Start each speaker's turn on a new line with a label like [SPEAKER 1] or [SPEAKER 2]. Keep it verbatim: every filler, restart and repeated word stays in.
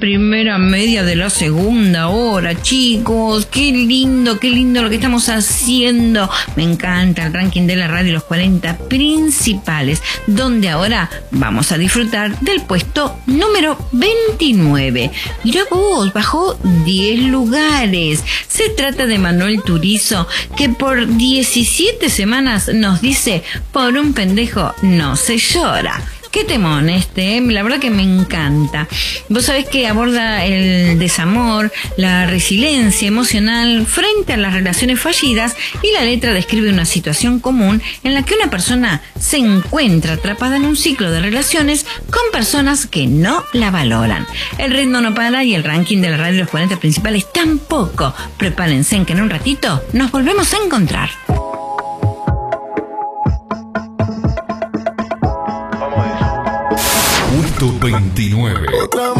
[SPEAKER 1] primera media de la segunda hora, chicos. Qué lindo, qué lindo lo que estamos haciendo. Me encanta el ranking de la radio, los cuarenta principales, donde ahora vamos a disfrutar del puesto número veintinueve. Mirá vos, bajó diez lugares. Se trata de Manuel Turizo, que por diecisiete semanas nos dice: por un pendejo no se llora. Qué temón este, ¿eh? La verdad que me encanta. Vos sabés que aborda el desamor, la resiliencia emocional frente a las relaciones fallidas, y la letra describe una situación común en la que una persona se encuentra atrapada en un ciclo de relaciones con personas que no la valoran. El ritmo no para y el ranking de la radio de los cuarenta principales tampoco. Prepárense en que en un ratito nos volvemos a encontrar.
[SPEAKER 2] Puesto veintinueve.